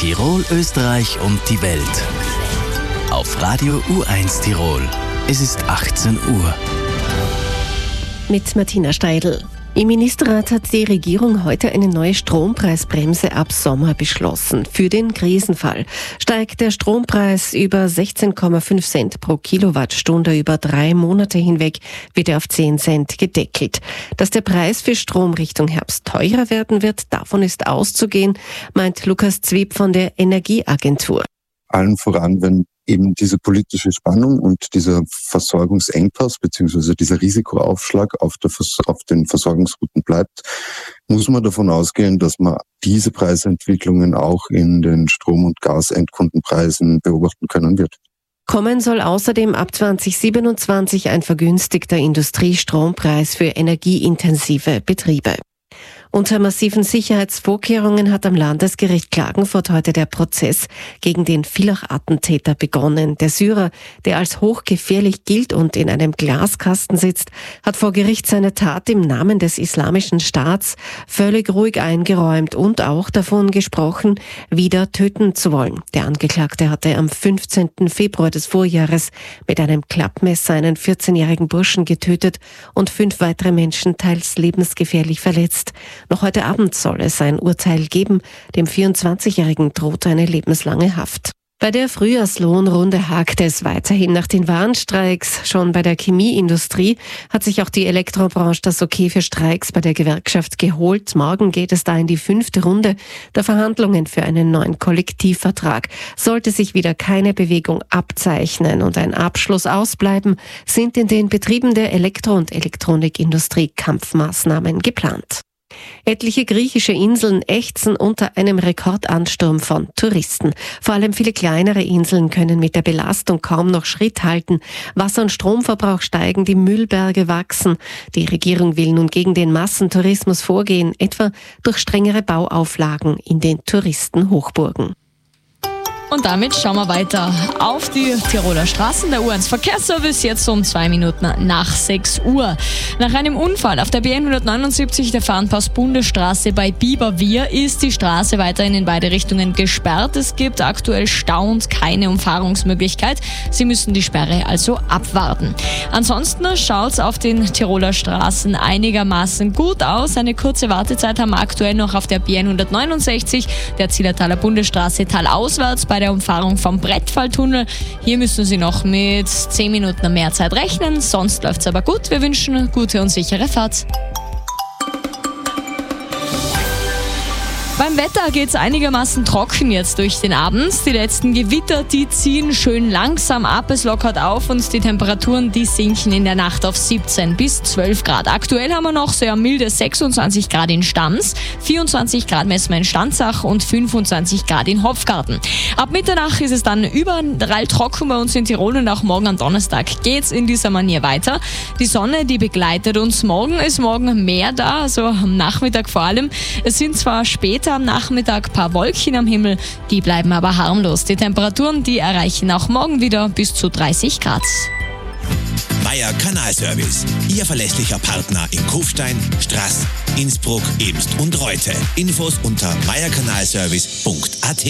Tirol, Österreich und die Welt. Auf Radio U1 Tirol. Es ist 18 Uhr. Mit Martina Steidl. Im Ministerrat hat die Regierung heute eine neue Strompreisbremse ab Sommer beschlossen. Für den Krisenfall steigt der Strompreis über 16,5 Cent pro Kilowattstunde über 3 Monate hinweg, wird er auf 10 Cent gedeckelt. Dass der Preis für Strom Richtung Herbst teurer werden wird, davon ist auszugehen, meint Lukas Zwieb von der Energieagentur. Allen voran, wenn eben diese politische Spannung und dieser Versorgungsengpass bzw. dieser Risikoaufschlag auf den Versorgungsrouten bleibt, muss man davon ausgehen, dass man diese Preisentwicklungen auch in den Strom- und Gasendkundenpreisen beobachten können wird. Kommen soll außerdem ab 2027 ein vergünstigter Industriestrompreis für energieintensive Betriebe. Unter massiven Sicherheitsvorkehrungen hat am Landesgericht Klagenfurt heute der Prozess gegen den Villach-Attentäter begonnen. Der Syrer, der als hochgefährlich gilt und in einem Glaskasten sitzt, hat vor Gericht seine Tat im Namen des Islamischen Staats völlig ruhig eingeräumt und auch davon gesprochen, wieder töten zu wollen. Der Angeklagte hatte am 15. Februar des Vorjahres mit einem Klappmesser einen 14-jährigen Burschen getötet und 5 weitere Menschen teils lebensgefährlich verletzt. Noch heute Abend soll es ein Urteil geben. Dem 24-Jährigen droht eine lebenslange Haft. Bei der Frühjahrslohnrunde hakt es weiterhin nach den Warnstreiks. Schon bei der Chemieindustrie hat sich auch die Elektrobranche das Okay für Streiks bei der Gewerkschaft geholt. Morgen geht es da in die 5. Runde der Verhandlungen für einen neuen Kollektivvertrag. Sollte sich wieder keine Bewegung abzeichnen und ein Abschluss ausbleiben, sind in den Betrieben der Elektro- und Elektronikindustrie Kampfmaßnahmen geplant. Etliche griechische Inseln ächzen unter einem Rekordansturm von Touristen. Vor allem viele kleinere Inseln können mit der Belastung kaum noch Schritt halten. Wasser- und Stromverbrauch steigen, die Müllberge wachsen. Die Regierung will nun gegen den Massentourismus vorgehen, etwa durch strengere Bauauflagen in den Touristenhochburgen. Und damit schauen wir weiter auf die Tiroler Straßen. Der U1 Verkehrsservice jetzt um 2 Minuten nach 6 Uhr. Nach einem Unfall auf der BN 179 der Farnpass-Bundesstraße bei Biberwier ist die Straße weiterhin in beide Richtungen gesperrt. Es gibt aktuell Stau und keine Umfahrungsmöglichkeit. Sie müssen die Sperre also abwarten. Ansonsten schaut es auf den Tiroler Straßen einigermaßen gut aus. Eine kurze Wartezeit haben wir aktuell noch auf der BN 169, der Zillertaler Bundesstraße talauswärts bei der Umfahrung vom Brettfalltunnel. Hier müssen Sie noch mit 10 Minuten mehr Zeit rechnen, sonst läuft es aber gut. Wir wünschen eine gute und sichere Fahrt. Beim Wetter geht's einigermaßen trocken jetzt durch den Abend. Die letzten Gewitter, die ziehen schön langsam ab. Es lockert auf und die Temperaturen, die sinken in der Nacht auf 17 bis 12 Grad. Aktuell haben wir noch sehr milde 26 Grad in Stams, 24 Grad messen wir in Stanzach und 25 Grad in Hopfgarten. Ab Mitternacht ist es dann überall trocken bei uns in Tirol und auch morgen am Donnerstag geht's in dieser Manier weiter. Die Sonne, die begleitet uns morgen, ist morgen mehr da, also am Nachmittag vor allem. Es sind zwar später am Nachmittag ein paar Wolken am Himmel, die bleiben aber harmlos. Die Temperaturen, die erreichen auch morgen wieder bis zu 30 Grad. Meier Kanalservice, Ihr verlässlicher Partner in Kufstein, Straß, Innsbruck, Ebst und Reute. Infos unter meierkanalservice.at.